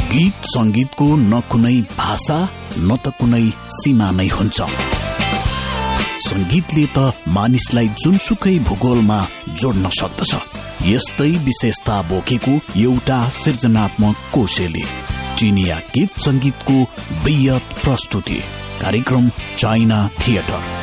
गीत संगीतको न कुनै भाषा न त कुनै सीमा नै हुन्छ। संगीतले त मानिसलाई जुनसुकै भूगोलमा जोड्न सक्दछ। यस्तै विशेषता बोकेको एउटा सृजनात्मक कोशेली चिनिया गीत संगीतको बृहत प्रस्तुति कार्यक्रम चाइना थिएटर।